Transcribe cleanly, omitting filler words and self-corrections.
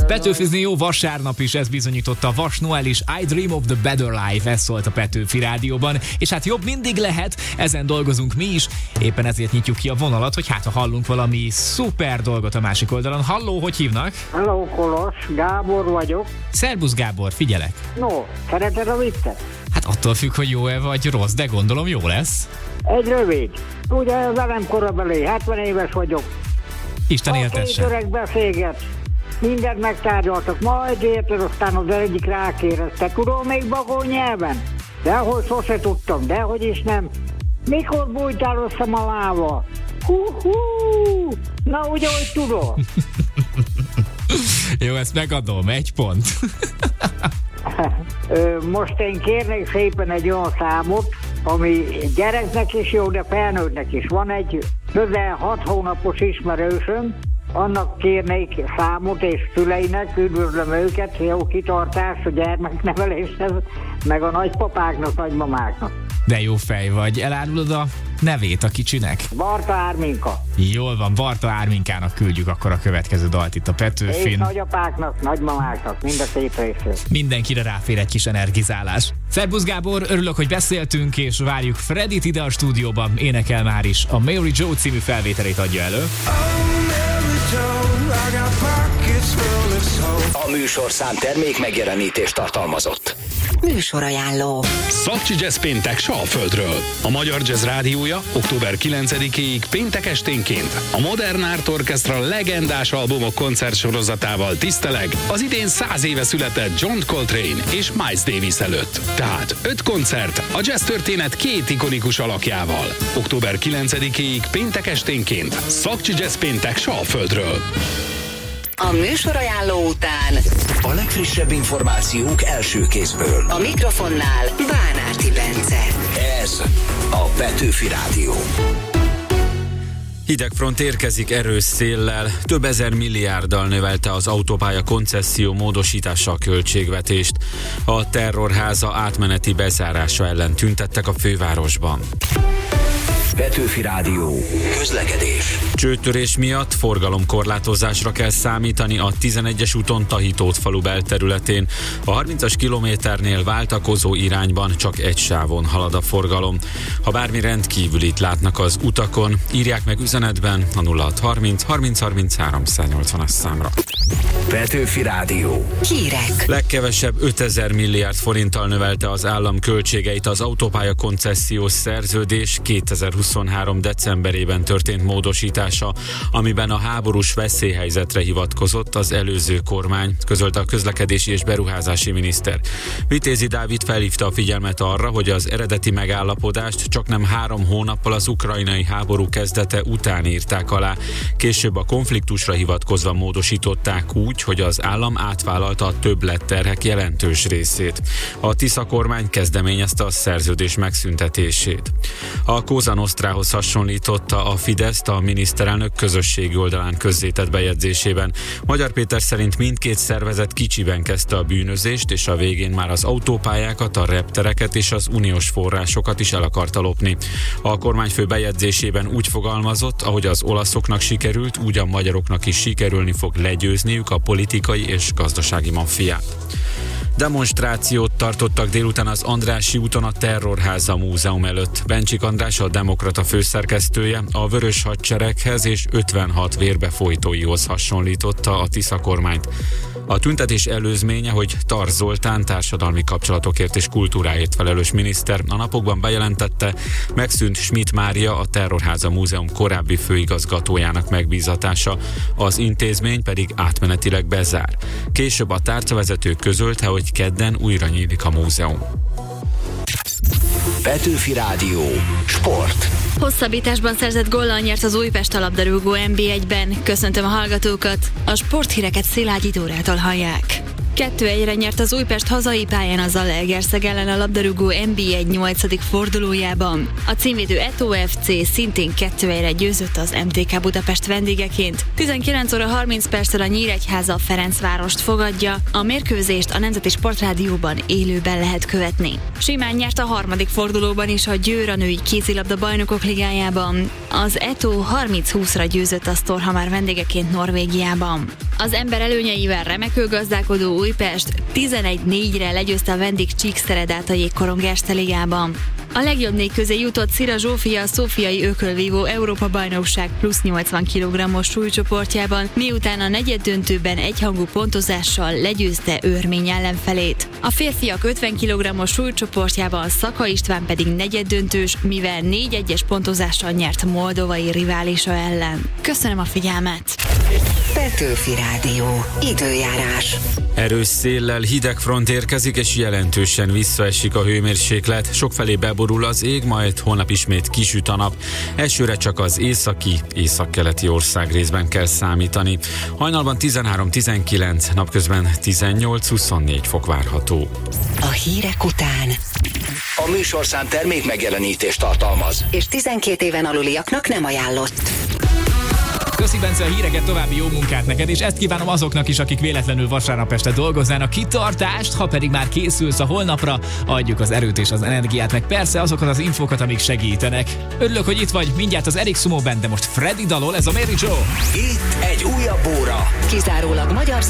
Petőfizni jó vasárnap is, ez bizonyította Vas Noel is. I Dream of the Better Life, ez szólt a Petőfi Rádióban. És hát jobb mindig lehet, ezen dolgozunk mi is. Éppen ezért nyitjuk ki a vonalat, hogy hát ha hallunk valami szuper dolgot a másik oldalon. Halló, hogy hívnak? Hello, Kolos, Gábor vagyok. Szerbusz Gábor, figyelek. No, szereted a viccet? Hát attól függ, hogy jó-e vagy rossz, de gondolom jó lesz. Egy rövid. Ugye velem korabeli, 70 éves vagyok. Isten A két éltesse. öreg beszélget. Mindent megtárgyaltak, majd érted, aztán az egyik rákérdezte. Tudom még bagó nyelven? Dehogy sose tudtam, dehogy is nem. Mikor bújtál össze malával? Hú, na ugye, hogy tudom. Jó, ezt megadom, 1 pont. Most én kérnék szépen egy olyan számot, ami gyereknek is jó, de felnőttnek is. Van egy közel 6 hónapos ismerősöm, annak kérnék számot és szüleinek, üdvözlöm őket, jó kitartás a gyermekneveléshez, meg a nagypapáknak, nagymamáknak. De jó fej vagy. Elárulod a nevét a kicsinek? Barta Árminka. Jól van, Barta Árminkának küldjük akkor a következő dalt itt a És Petőfin. nagyapáknak, nagymamáknak, mind a szép részről. Mindenkire ráfér egy kis energizálás. Szerbusz Gábor, örülök, hogy beszéltünk, és várjuk Freddyt ide a stúdióba. Énekel már is. A Mary Joe című felvételét adja elő. A műsorszám termék megjelenítést tartalmazott. Műsorajánló. Szakcsi Jazz péntek Salföldről. A Magyar Jazz Rádiója október 9-ig péntek esténként a Modern Art Orchestra legendás albumok koncertsorozatával tiszteleg az idén 100 éve született John Coltrane és Miles Davis előtt. Tehát 5 koncert a jazz történet 2 ikonikus alakjával. Október 9-ig péntek esténként Szakcsi Jazz péntek Salföldről. A műsorajánló után A legfrissebb információk első kézből. a mikrofonnál Bánárti Bence. Ez a Petőfi Rádió. Hidegfront érkezik erős széllel, több ezer milliárddal növelte az autópálya koncesszió módosítása a költségvetést. A terrorháza átmeneti bezárása ellen tüntettek a fővárosban. Petőfi Rádió. Közlekedés. Csőtörés miatt forgalomkorlátozásra kell számítani a 11-es úton Tahitót falu belterületén. A 30-as kilométernél váltakozó irányban csak egy sávon halad a forgalom. Ha bármi rendkívülit látnak az utakon, írják meg üzenetben a 0630 30 33 180-as számra. Petőfi Rádió. Hírek. Legkevesebb 5000 milliárd forinttal növelte az állam költségeit az autópálya koncesziós szerződés 2023. decemberében történt módosítása, amiben a háborús veszélyhelyzetre hivatkozott az előző kormány, közölte a közlekedési és beruházási miniszter. Vitézi Dávid felhívta a figyelmet arra, hogy az eredeti megállapodást csaknem 3 hónappal az ukrajnai háború kezdete után írták alá. Később a konfliktusra hivatkozva módosították úgy, hogy az állam átvállalta a többletterhek jelentős részét. A Tisza kormány kezdeményezte a szerződés megszüntetését. A Cosa Nostrához hasonlította a Fideszt a miniszterelnök közösségi oldalán közzétett bejegyzésében. Magyar Péter szerint mindkét szervezet kicsiben kezdte a bűnözést, és a végén már az autópályákat, a reptereket és az uniós forrásokat is el akarta lopni. A kormányfő bejegyzésében úgy fogalmazott, ahogy az olaszoknak sikerült, úgy a magyaroknak is sikerülni fog legyőzniük a politikai és gazdasági maffiát. Demonstrációt tartottak délután az Andrássy úton a Terrorháza Múzeum előtt. Bencsik András, a Demokrata főszerkesztője, a Vörös Hadsereghez és 56 vérbefolytóihoz hasonlította a Tisza kormányt. A tüntetés előzménye, hogy Tarz Zoltán társadalmi kapcsolatokért és kultúráért felelős miniszter a napokban bejelentette, megszűnt Schmidt Mária, a Terrorháza Múzeum korábbi főigazgatójának megbízatása, az intézmény pedig átmenetileg bezár. Később a tárcavezető közölte, hogy kedden újra nyílik a múzeum. Petőfi Rádió. Sport. Hosszabbításban szerzett góllal nyert az Újpest a labdarúgó NB1-ben. Köszöntöm a hallgatókat, a sporthíreket Szilágyi Dórától hallják. 2-1-re nyert az Újpest hazai pályán az Zalaegerszeg ellen a labdarúgó NB1 8. fordulójában. A címvédő Eto FC szintén 2-1-re győzött az MTK Budapest vendégeként. 19 óra 30 perccel a Nyíregyháza a Ferencvárost fogadja. A mérkőzést a Nemzeti Sportrádióban élőben lehet követni. Simán nyert a 3. fordulóban is a Győr a női kézilabda bajnokok ligájában. Az Eto 30-20-ra győzött a Storhamar vendégeként Norvégiában. Az ember előnyeivel remekül gazdálkodó Újpest 11-4-re legyőzte a vendég Csíkszeredát a Jégkorong Erste ligában. A legjobb 4 közé jutott Szira Zsófia a Szófiai Ökölvívó Európa-bajnokság plusz 80 kg-os súlycsoportjában, miután a negyeddöntőben egyhangú pontozással legyőzte Örmény ellenfelét. A férfiak 50 kg-os súlycsoportjában Szaka István pedig negyeddöntős, mivel 4-1-es pontozással nyert moldovai riválisa ellen. Köszönöm a figyelmet! Petőfi Rádió. Időjárás. Erős széllel hideg front érkezik, és jelentősen visszaesik a hőmérséklet. Sokfelé beborul az ég, majd holnap ismét kisüt a nap. Esőre csak az északkeleti országrészben kell számítani. Hajnalban 13-19, napközben 18-24 fok várható. A hírek után A műsorszám termék megjelenítést tartalmaz. és 12 éven aluliaknak nem ajánlott. Köszi, Bence, a híreket, további jó munkát neked, és ezt kívánom azoknak is, akik véletlenül vasárnap este dolgoznának, kitartást, ha pedig már készülsz a holnapra, adjuk az erőt és az energiát, meg persze azokat az infókat, amik segítenek. Örülök, hogy itt vagy, mindjárt az Eric Sumo Band, de most Freddy dalol, ez a Mary Jo. Itt egy újabb óra. Kizárólag magyar